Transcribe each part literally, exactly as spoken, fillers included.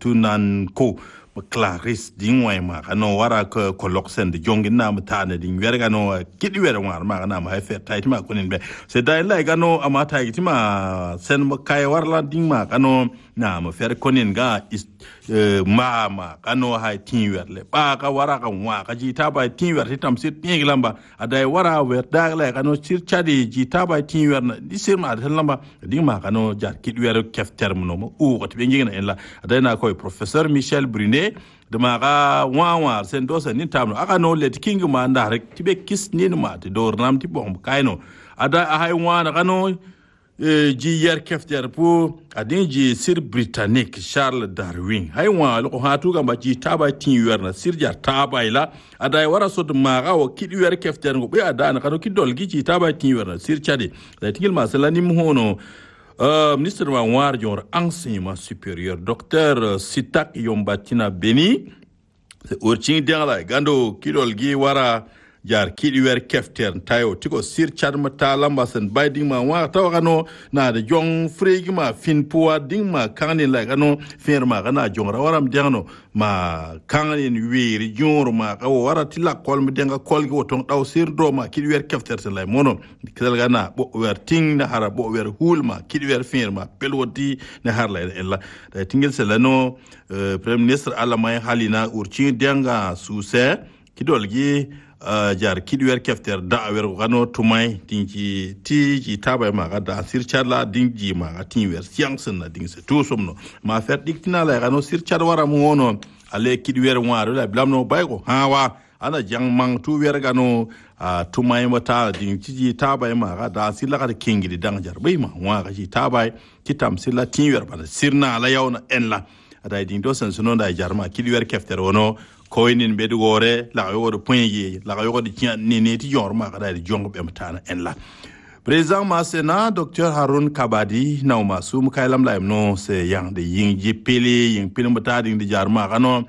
tunan ko Clarice dingwai ma kano wara ko koloksen de jongin na mutane din werga no kidi werga war ma na ma fe taiti ma kunin be se dai lai gano amata yiti ma sen ma kai warla ding ma kano na ma fer kunin ga ma ma kano ha tin werle ba ka wara ka wa ka ji ta ba tin wer titam sit tin lamba adai wara wer da lai kano sir chadi ji ta ba tin wer na disir ma da lamba ding ma kano jar kidi wer kef term no mo u ko be ngina en la adai na ko professeur Michel Brunet de maga wawa sen do sen tamno aka no let king ma nda rek tibe kis ni ma te do nam ti bom kayno ada hay wana kano ji yer kefter pour adin ji sir britannique Charles Darwin hay wa ko hatu gamba ji taba tin werna sir jar taba ila ada wara so de maga o kidi wer kefter go be ada na kano kidol gi ji taba tin werna sir chade da tingil ma sala ni hono Uh, ministre wa war jor enseignement supérieur docteur Sitak Yombatina Beni se urchin diala gando kidol gi wara jar kidi wer kefter tayo tiko sir charma talamba sen baiding ma wa tawano na de jong fregi ma fin puwa ding ma kanin la gano firma gana jong waram diano ma kanin wiri jor ma ka wara tila kol mi denga kol gi wotong daw sir do ma kidi wer kefter sen la mono kidal gana bo wer ting na hara bo wer hulma kidi wer firma pelwoti na har la ella da tingel se lano uh, premier ministre alamay halina urchin denga suse kidol gi Uh, jar kidwer kefter da wer gano tumai dinki ti ji taba ma ga da sir charla dingi ma ga tin wer siangsen na ding se to somno ma fer diktina la gano sir char wara mu wono ale kidwer ngwaro la blamno baygo hawa ana jang mang tu wer gano uh, tumai mata dinki ji taba ma ga da sir la ga kingi di dang jar bay ma wa ga ji taba kitam sir la tin wer bana sirna la yawna en la ada ding do sen suno da jarma kidwer kefter wono koinin bedu gore la yo do poingi la yo do tian ni ni ti yor ma kada di jong be mtana en la président ma sena docteur Haroun Kabadi na ma sum kaylam la no se yang de ying ji pili ying pili mata di jar ma kano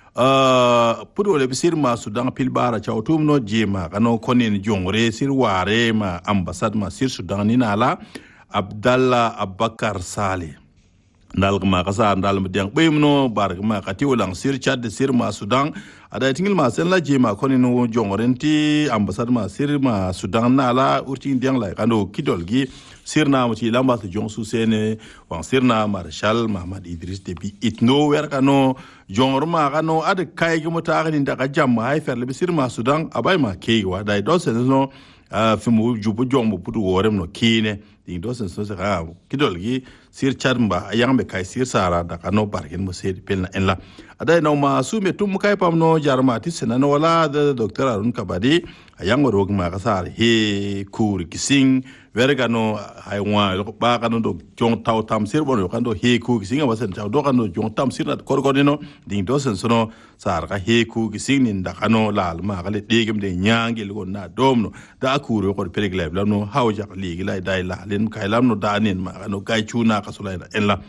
euh pudo le bisir ma sudan pil bara chawtum no jema kano konin jongre sir ware ma ambassade ma sir sudan ni nala Abdallah Abakar Saleh ndal ma kasa ndal mdiang beymno bar ma kati ulang sir chad sir ma sudan ada tingil ma sen la jema koni no jongorenti ambassade ma sir ma sudan na la urti ndiang la kando kidol gi sir na mo ti lamba jong su sene wan sir na marshal Mahamad Idris Deby itno wer kano jongor ma kano ada kay gi mo ta ni daga jam hay fer le sir ma sudan abay ma kay wa dai do sen no fi mu jubu jombu putu worem no kine ding do sen so se ha kidol gi sir charmba ayambe kay sir sara da kano bargen mo sedi pelna en la aday no ma sume tum kay pam no jarmati senano wala de docteur Haroun Kabadi ayango rog ma kasar he kur kising verga no haywa ba kano do jong taw tam sir bono kando he ku kising wa sen taw do kando jong tam sir dat korgonino ding do sen sono sar ka he ku kising nin da kano lal ma kale degem de nyangi lo na domno da akuru ko pereglab la no hawja ligi lay day la len kay lam no danin ma kano gay chuna kasulay en la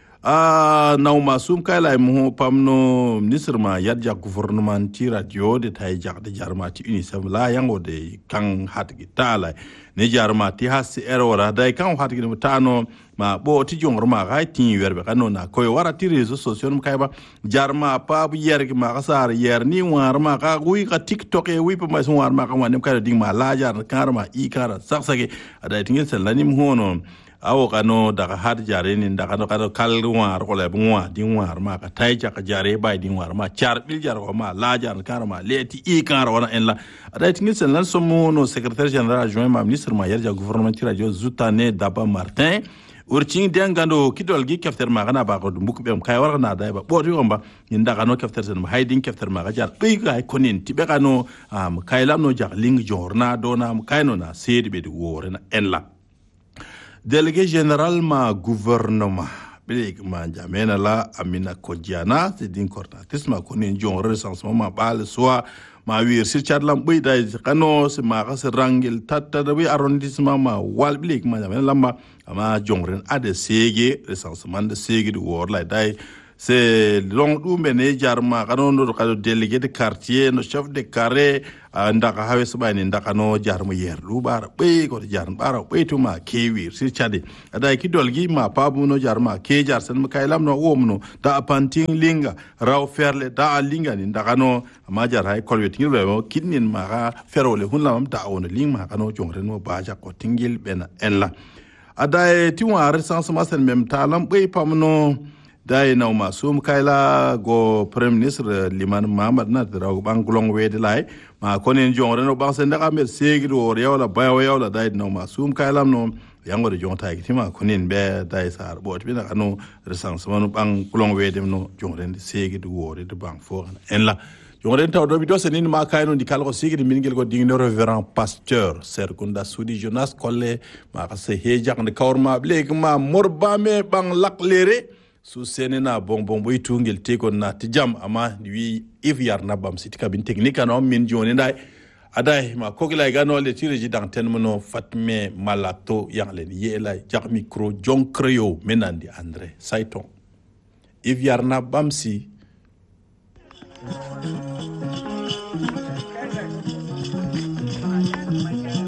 ah naw masum kay lay mo pamno ministre ma yadja gouvernement ti radio de tay jak de jarmati unisem la yango de kan hat gi tala ne jarmati has erora day kan hat gi tano ma bo ti jongor ma ga tin werbe kanu na koy wara ti réseaux sociaux mu kay ba jarma pa bu yer gi ma kasar yer ni war ma ga wi ka tiktok e wi pa ma war ma ka wanem kay ding ma la jar karma i kara saksage ada tingel sel lanim hono awo kano daga har jare ni daga no kano kal war ko le bwa di war ma ka tay ka jare bay di war ma char bil jar ko ma la jar karma leti i kara wana en la ada tingel sel lan somo no secrétaire général adjoint ma ministre ma yer ja gouvernement radio Zoutane Daba Martin urchin dengando kidol gi kefter ma gana ba ko mbuk bem kay war na day ba boti omba ni daga no kefter sen ma haydin kefter ma ga jar be ga konin tibe kano am kay lam no jar ling jorna do na am kay no na sedi be di wore na en la délégué général ma gouvernement bilik ma jamena la Amina Kodjana c'est din coordinatrice ma konin jon recensement ma bal soit ma wir sir chadlam bay day kano se ma gas rangel tatta da bi arrondissement ma wal bilik ma jamena lamba ama jongren ade sege recensement de sege du wor lay day c'est long du mene jarma kano no kado délégué de quartier no chef de carré ndaka hawe subani ndaka no jarmu yer lu bara be ko jarn bara be to ma kewi sir chade ada ki dolgi ma pabu no jarma ke jar san ma kaylam no womno da panting linga raw ferle da linga ni ndaka no ma jar hay kolwet ngir be kidnin ma ga ferole hunlam da on ling ma kano jongre no baja ko tingil bena ella ada ti wa recensement sen mem talam be pamno dai na ma sum kaila go prime ministre liman mamad na draw bang glong wede lai ma konen jongre no bang sen daga mer segiro or yawla bayo yawla dai na ma sum kaila no yango de jonta ki ma konen be dai sar bot bi na no recensement bang glong wede no jongre de segiro wore de bang fo en la jongre taw do bi do sen ma kayno di kalko segiro mingel go dingno reverend pasteur serkunda sudi jonas kolle ma ka se hejak de kawrma blek ma morba me bang laklere su senena bonbon boy tungel tekon na tijam ama wi if yar na bam sit kabin technique no min joni dai adai ma kokila ga no le tireji dans ten mono fatme malato yangle yela jak micro jon creo menandi andre saiton if yar na bam si